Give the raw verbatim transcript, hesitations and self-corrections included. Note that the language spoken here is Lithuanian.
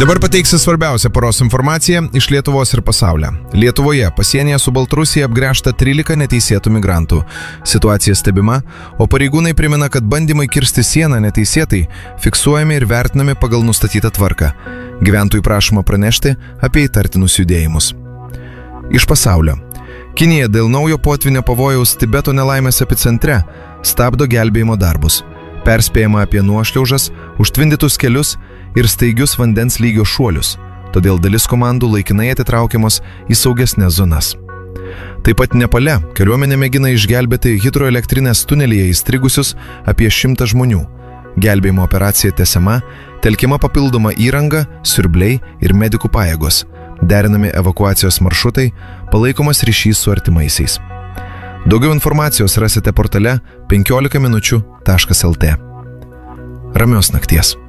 Dabar pateiksiu svarbiausią paros informaciją iš Lietuvos ir pasaulio. Lietuvoje pasienyje su Baltarusija apgręžta trylika neteisėtų migrantų. Situacija stebima, o pareigūnai primena, kad bandymai kirsti sieną neteisėtai fiksuojami ir vertinami pagal nustatytą tvarką. Gyventojų prašoma pranešti apie įtartinus judėjimus. Iš pasaulio. Kinija dėl naujo potvinio pavojaus Tibeto nelaimės epicentre stabdo gelbėjimo darbus. Perspėjama apie nuošliaužas, užtvindytus kelius ir staigius vandens lygio šuolius, todėl dalis komandų laikinai atitraukiamos į saugesnes zonas. Taip pat Nepale kariuomenė mėgina išgelbėti hidroelektrinės tunelyje įstrigusius apie šimtą žmonių. Gelbėjimo operacija tęsiama, telkiama papildoma įranga, siurbliai ir medikų pajėgos, derinami evakuacijos maršrutai, palaikomas ryšys su artimaisiais. Daugiau informacijos rasite portale penkiolika minučių taškas lt. Ramios nakties.